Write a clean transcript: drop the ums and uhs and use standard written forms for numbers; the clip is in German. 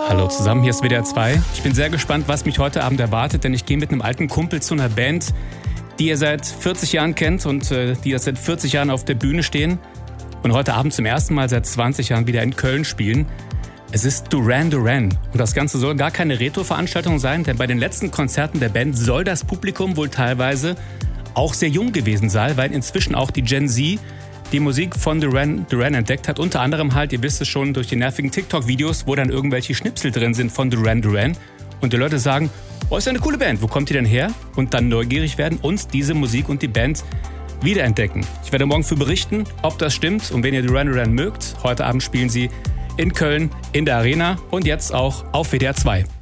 Hallo zusammen, hier ist WDR 2. Ich bin sehr gespannt, was mich heute Abend erwartet, denn ich gehe mit einem alten Kumpel zu einer Band, die ihr seit 40 Jahren kennt und die jetzt seit 40 Jahren auf der Bühne stehen und heute Abend zum ersten Mal seit 20 Jahren wieder in Köln spielen. Es ist Duran Duran und das Ganze soll gar keine Retro-Veranstaltung sein, denn bei den letzten Konzerten der Band soll das Publikum wohl teilweise auch sehr jung gewesen sein, weil inzwischen auch die Gen Z die Musik von Duran Duran entdeckt hat. Unter anderem halt, ihr wisst es schon, durch die nervigen TikTok-Videos, wo dann irgendwelche Schnipsel drin sind von Duran Duran. Und die Leute sagen, oh, ist ja eine coole Band, wo kommt die denn her? Und dann neugierig werden und diese Musik und die Band wiederentdecken. Ich werde morgen für berichten, ob das stimmt und wenn ihr Duran Duran mögt. Heute Abend spielen sie in Köln in der Arena und jetzt auch auf WDR 2.